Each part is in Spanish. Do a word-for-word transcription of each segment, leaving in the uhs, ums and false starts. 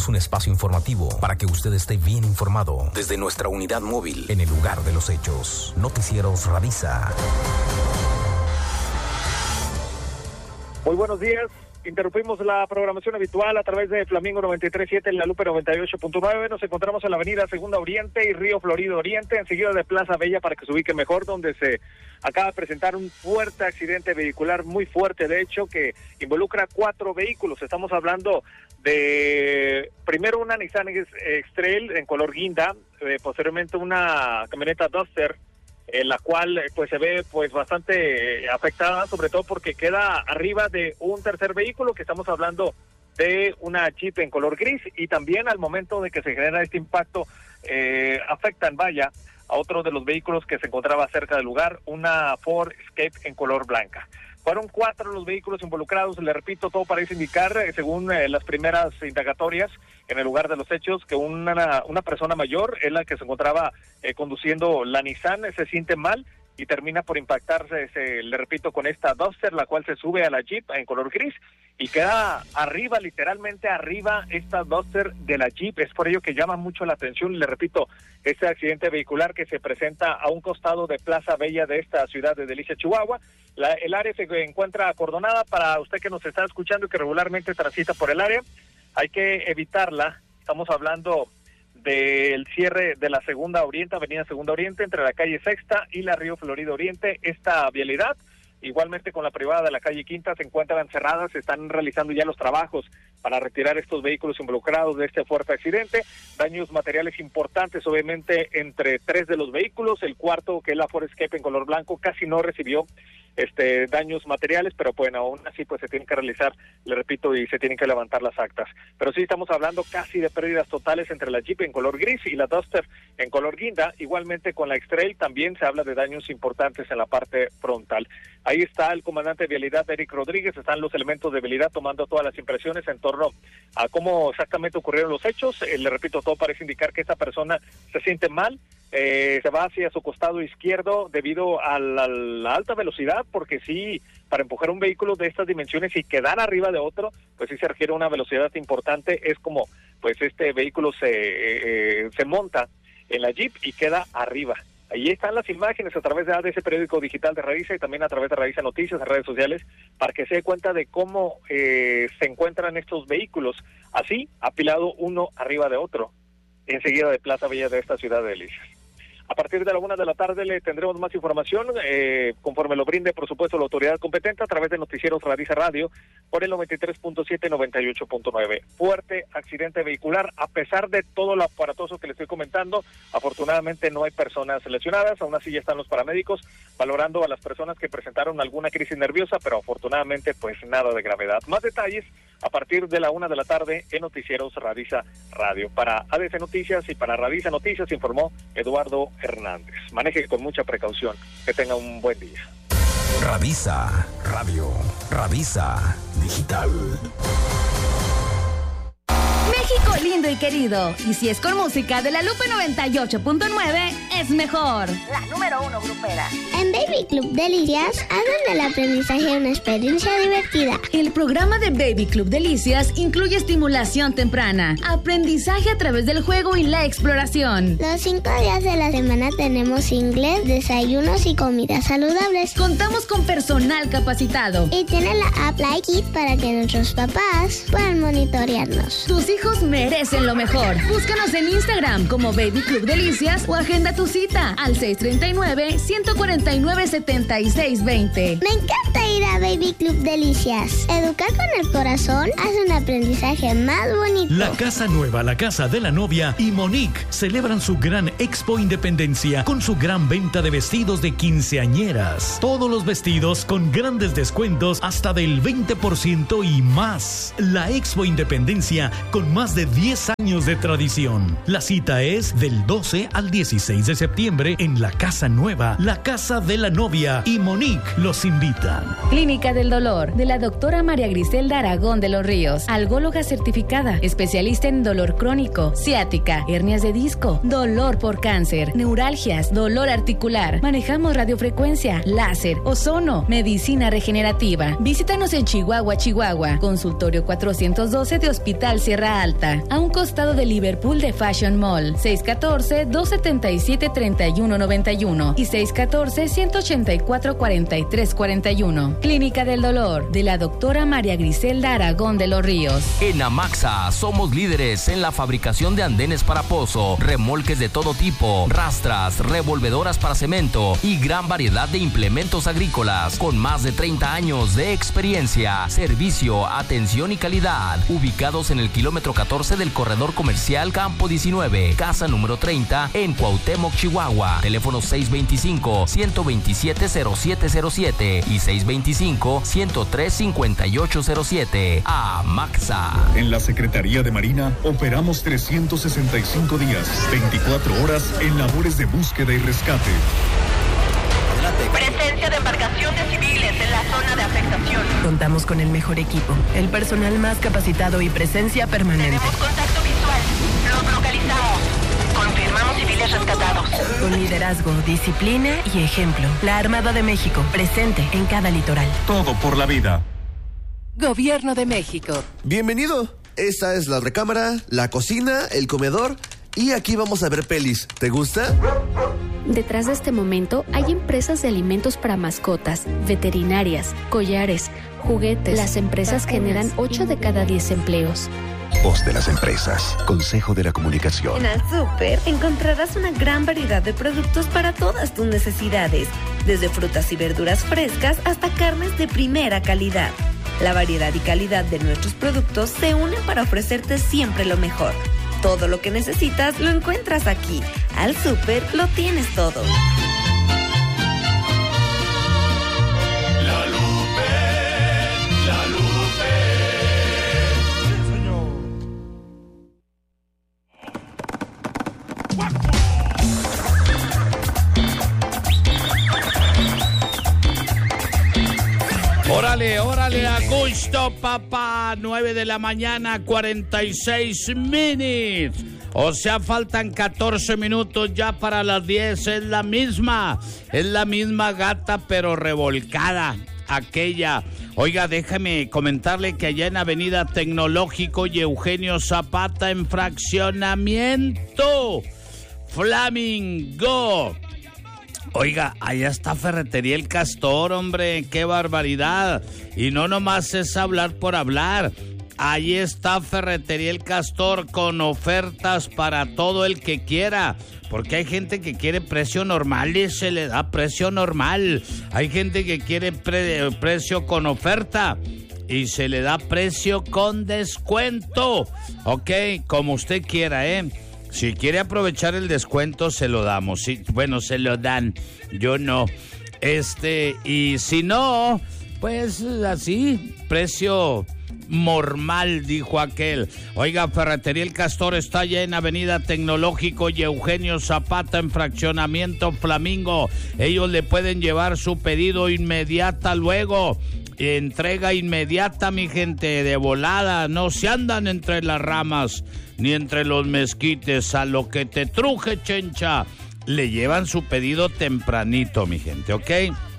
Somos un espacio informativo para que usted esté bien informado desde nuestra unidad móvil en el lugar de los hechos. Noticieros Radisa. Muy buenos días. Interrumpimos la programación habitual a través de Flamingo noventa y tres punto siete en La Lupe noventa y ocho punto nueve. Nos encontramos en la avenida Segunda Oriente y Río Florido Oriente, enseguida de Plaza Bella, para que se ubique mejor, donde se acaba de presentar un fuerte accidente vehicular, muy fuerte de hecho, que involucra cuatro vehículos. Estamos hablando de, primero, una Nissan X-Trail en color guinda, eh, posteriormente una camioneta Duster, en la cual pues se ve pues bastante eh, afectada, sobre todo porque queda arriba de un tercer vehículo, que estamos hablando de una Jeep en color gris, y también al momento de que se genera este impacto eh, afectan, vaya, a otro de los vehículos que se encontraba cerca del lugar, una Ford Escape en color blanca. Fueron cuatro los vehículos involucrados, le repito, todo parece indicar, eh, según eh, las primeras indagatorias en el lugar de los hechos, que una, una persona mayor es la que se encontraba eh, conduciendo la Nissan, se siente mal y termina por impactarse, se, le repito, con esta Duster, la cual se sube a la Jeep en color gris y queda arriba, literalmente arriba, esta Duster de la Jeep. Es por ello que llama mucho la atención, le repito, este accidente vehicular que se presenta a un costado de Plaza Bella de esta ciudad de Delicia, Chihuahua. La, el área se encuentra acordonada. Para usted que nos está escuchando y que regularmente transita por el área, hay que evitarla. Estamos hablando del cierre de la Segunda Oriente, Avenida Segunda Oriente, entre la calle Sexta y la Río Florido Oriente. Esta vialidad, igualmente con la privada de la calle Quinta, se encuentran cerradas. Se están realizando ya los trabajos para retirar estos vehículos involucrados de este fuerte accidente. Daños materiales importantes, obviamente, entre tres de los vehículos. El cuarto, que es la Ford Escape en color blanco, casi no recibió este daños materiales, pero bueno, aún así pues se tienen que realizar, le repito, y se tienen que levantar las actas. Pero sí estamos hablando casi de pérdidas totales entre la Jeep en color gris y la Duster en color guinda. Igualmente con la X-Trail también se habla de daños importantes en la parte frontal. Ahí está el comandante de vialidad, Eric Rodríguez. Están los elementos de vialidad tomando todas las impresiones en torno a cómo exactamente ocurrieron los hechos. Eh, le repito, todo parece indicar que esta persona se siente mal. Eh, se va hacia su costado izquierdo debido a la, la alta velocidad, porque sí, para empujar un vehículo de estas dimensiones y quedar arriba de otro, pues sí se requiere una velocidad importante. Es como, pues este vehículo se, eh, se monta en la Jeep y queda arriba. Ahí están las imágenes a través de A D S Periódico Digital de Radisa y también a través de Radisa Noticias en redes sociales, para que se dé cuenta de cómo eh, se encuentran estos vehículos, así, apilado uno arriba de otro, enseguida de Plaza Bella de esta ciudad de Delicias. A partir de la una de la tarde le tendremos más información, eh, conforme lo brinde, por supuesto, la autoridad competente a través de Noticieros Radisa Radio por el noventa y tres punto siete, noventa y ocho punto nueve. Fuerte accidente vehicular, a pesar de todo lo aparatoso que le estoy comentando, afortunadamente no hay personas lesionadas. Aún así ya están los paramédicos valorando a las personas que presentaron alguna crisis nerviosa, pero afortunadamente pues nada de gravedad. Más detalles a partir de la una de la tarde en Noticieros Radisa Radio. Para A D C Noticias y para Radisa Noticias informó Eduardo Hernández. Maneje con mucha precaución. Que tenga un buen día. Radisa Radio, Radisa Digital. México lindo y querido. Y si es con música de La Lupe noventa y ocho punto nueve, es mejor. La número uno grupera. En Baby Club Delicias, hagan del aprendizaje una experiencia divertida. El programa de Baby Club Delicias incluye estimulación temprana, aprendizaje a través del juego y la exploración. Los cinco días de la semana tenemos inglés, desayunos y comidas saludables. Contamos con personal capacitado. Y tiene la app Like It para que nuestros papás puedan monitorearnos. Tus hijos merecen lo mejor. Búscanos en Instagram como Baby Club Delicias o agenda tu cita al seis treinta y nueve, ciento cuarenta y nueve, setenta y seis veinte. Me encanta ir a Baby Club Delicias. Educar con el corazón hace un aprendizaje más bonito. La Casa Nueva, la Casa de la Novia y Monique celebran su gran Expo Independencia con su gran venta de vestidos de quinceañeras. Todos los vestidos con grandes descuentos hasta del veinte por ciento y más. La Expo Independencia con más de diez años de tradición. La cita es del doce al dieciséis de septiembre en la Casa Nueva, la Casa de la Novia y Monique los invitan. Clínica del Dolor de la doctora María Griselda Aragón de los Ríos, algóloga certificada, especialista en dolor crónico, ciática, hernias de disco, dolor por cáncer, neuralgias, dolor articular. Manejamos radiofrecuencia, láser, ozono, medicina regenerativa. Visítanos en Chihuahua, Chihuahua, consultorio cuatrocientos doce de Hospital Sierra Alta. California, a un costado de Liverpool de Fashion Mall. seis uno cuatro, dos siete siete, tres uno nueve uno y seis uno cuatro, uno ocho cuatro, cuatro tres cuatro uno. Clínica del Dolor, de la doctora María Griselda Aragón de los Ríos. En Amaxa somos líderes en la fabricación de andenes para pozo, remolques de todo tipo, rastras, revolvedoras para cemento y gran variedad de implementos agrícolas con más de treinta años de experiencia, servicio, atención y calidad. Ubicados en el kilómetro catorce del corredor comercial Campo diecinueve, casa número treinta en Cuauhtémoc, Chihuahua. Teléfono seis dos cinco, uno dos siete, cero siete cero siete y seis dos cinco, uno tres cinco ocho cero siete. Amaxa. En la Secretaría de Marina operamos trescientos sesenta y cinco días, veinticuatro horas en labores de búsqueda y rescate. Presencia de embarcaciones civiles en la zona de afectación. Contamos con el mejor equipo, el personal más capacitado y presencia permanente. Tenemos contacto visual. Los localizamos. Confirmamos civiles rescatados. Con liderazgo, disciplina y ejemplo. La Armada de México, presente en cada litoral. Todo por la vida. Gobierno de México. Bienvenido. Esta es la recámara, la cocina, el comedor y aquí vamos a ver pelis. ¿Te gusta? Detrás de este momento hay empresas de alimentos para mascotas, veterinarias, collares, juguetes. Las empresas generan ocho de cada diez empleos. Voz de las empresas. Consejo de la Comunicación. En Al Súper encontrarás una gran variedad de productos para todas tus necesidades, desde frutas y verduras frescas hasta carnes de primera calidad. La variedad y calidad de nuestros productos se unen para ofrecerte siempre lo mejor. Todo lo que necesitas lo encuentras aquí. Al Súper lo tienes todo. La Lupe, la Lupe. Sí, señor. Órale, órale, a gusto, papá. nueve de la mañana, cuarenta y seis minutos. O sea, faltan catorce minutos ya para las diez. Es la misma, es la misma gata, pero revolcada, aquella. Oiga, déjame comentarle que allá en Avenida Tecnológico y Eugenio Zapata, en fraccionamiento Flamingo. Oiga, allá está Ferretería El Castor, hombre, qué barbaridad. Y no nomás es hablar por hablar. Ahí está Ferretería El Castor con ofertas para todo el que quiera. Porque hay gente que quiere precio normal y se le da precio normal. Hay gente que quiere pre- precio con oferta y se le da precio con descuento. Ok, como usted quiera, ¿eh? Si quiere aprovechar el descuento, se lo damos. Sí, bueno, se lo dan. Yo no. Este, y si no, pues así, precio normal, dijo aquel. Oiga, Ferretería El Castor está allá en Avenida Tecnológico y Eugenio Zapata, en fraccionamiento Flamingo. Ellos le pueden llevar su pedido inmediata luego. Entrega inmediata, mi gente, de volada. No se andan entre las ramas ni entre los mezquites. A lo que te truje, chencha. Le llevan su pedido tempranito, mi gente, ¿ok?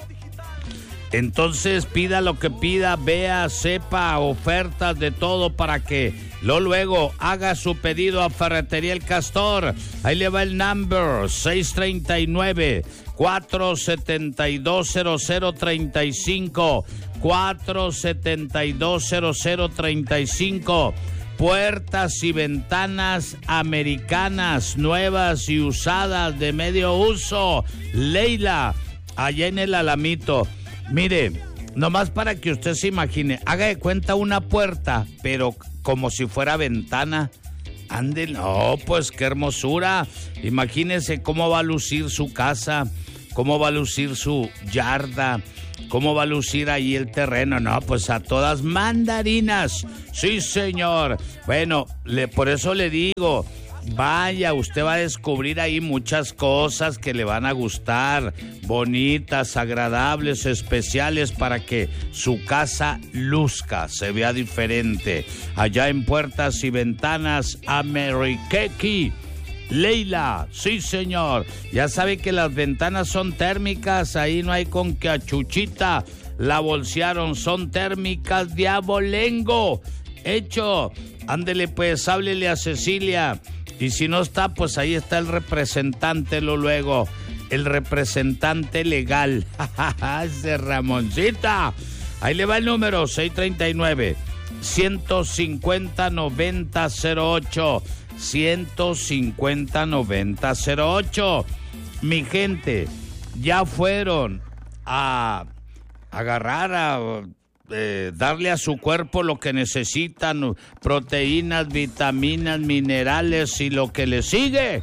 Entonces pida lo que pida, vea, sepa, ofertas de todo para que lo luego haga su pedido a Ferretería El Castor. Ahí le va el number seis tres nueve, cuatro siete dos, cero cero tres cinco, cuatro siete dos, cero cero tres cinco. Puertas y ventanas americanas, nuevas y usadas de medio uso. Leila, allá en el Alamito. Mire, nomás para que usted se imagine, haga de cuenta una puerta, pero como si fuera ventana. Ande, no, pues qué hermosura. Imagínese cómo va a lucir su casa, cómo va a lucir su yarda, cómo va a lucir ahí el terreno. No, pues a todas mandarinas. Sí, señor. Bueno, le, por eso le digo, vaya, usted va a descubrir ahí muchas cosas que le van a gustar, bonitas, agradables, especiales, para que su casa luzca, se vea diferente. Allá en Puertas y Ventanas Ameriquequi. Leila, sí, señor. Ya sabe que las ventanas son térmicas, ahí no hay con que a Chuchita la bolsearon, son térmicas de abolengo. Hecho Ándele pues, háblele a Cecilia. Y si no está, pues ahí está el representante, lo luego. El representante legal. Ese Ramoncita. Ahí le va el número, seis treinta y nueve, ciento cincuenta, noventa cero ocho. ciento cincuenta, noventa cero ocho. Mi gente, ya fueron a agarrar, a eh, darle a su cuerpo lo que necesitan, proteínas, vitaminas, minerales y lo que le sigue.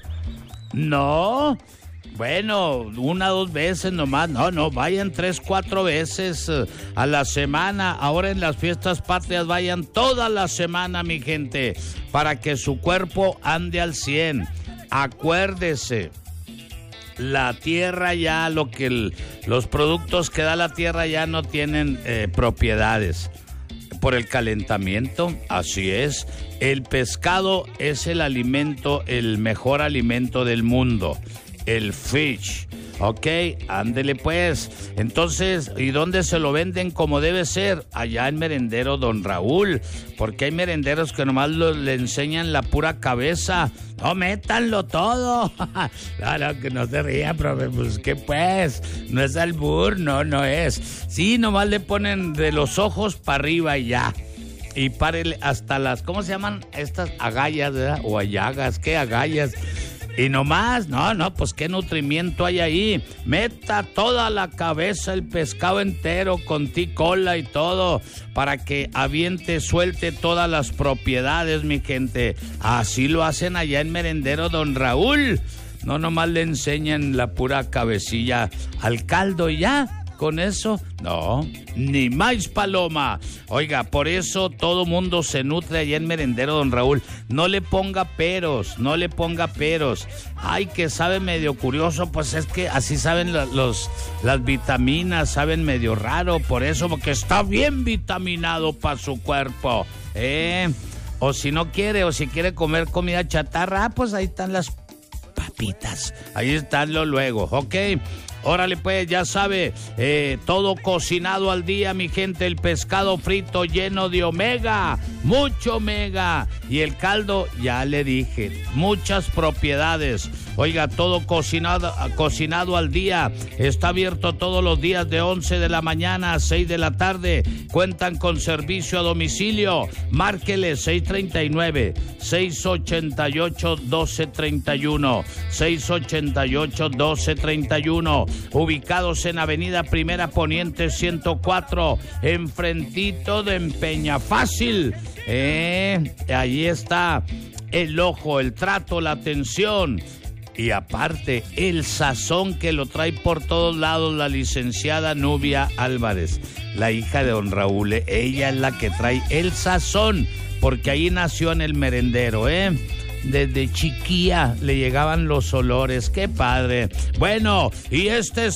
No, bueno, una o dos veces nomás, no, no, vayan tres, cuatro veces uh, a la semana. Ahora en las fiestas patrias vayan toda la semana, mi gente, para que su cuerpo ande al cien. Acuérdese, la tierra ya, lo que el, los productos que da la tierra ya no tienen eh, propiedades por el calentamiento, así es. El pescado es el alimento, el mejor alimento del mundo. El fish, ok, ándele pues. Entonces, ¿y dónde se lo venden como debe ser? Allá en Merendero Don Raúl, porque hay merenderos que nomás lo, le enseñan la pura cabeza. No, métanlo todo. No, no, que no se ría, profe, pues, ¿qué pues? No es albur, no, no es. Sí, nomás le ponen de los ojos para arriba y ya. Y párele hasta las, ¿cómo se llaman? Estas agallas, ¿verdad? O allagas, ¿qué agallas? Y nomás, no, no, pues qué nutrimiento hay ahí. Meta toda la cabeza, el pescado entero, con ti cola y todo, para que aviente, suelte todas las propiedades, mi gente. Así lo hacen allá en Merendero Don Raúl. No nomás le enseñan la pura cabecilla al caldo y ya. Con eso, no, ni más paloma. Oiga, por eso todo mundo se nutre allá en Merendero Don Raúl. No le ponga peros, no le ponga peros. Ay, que sabe medio curioso, pues es que así saben los, los las vitaminas, saben medio raro, por eso, porque está bien vitaminado para su cuerpo. Eh, o si no quiere, o si quiere comer comida chatarra, ah, pues ahí están las papitas. Ahí están lo luego, ok. Órale pues, ya sabe, eh, todo cocinado al día, mi gente, el pescado frito lleno de omega, mucho omega, y el caldo, ya le dije, muchas propiedades. Oiga, todo cocinado, cocinado al día, está abierto todos los días de once de la mañana a seis de la tarde, cuentan con servicio a domicilio, márquele seis treinta y nueve, seis ochenta y ocho, doce treinta y uno, seis ochenta y ocho, doce treinta y uno, ubicados en Avenida Primera Poniente ciento cuatro, enfrentito de Empeñafácil. Eh, ahí está el ojo, el trato, la atención y aparte el sazón que lo trae por todos lados la licenciada Nubia Álvarez, la hija de don Raúl. Ella es la que trae el sazón porque ahí nació en el merendero, ¿eh? Desde chiquilla le llegaban los olores, qué padre. Bueno, y este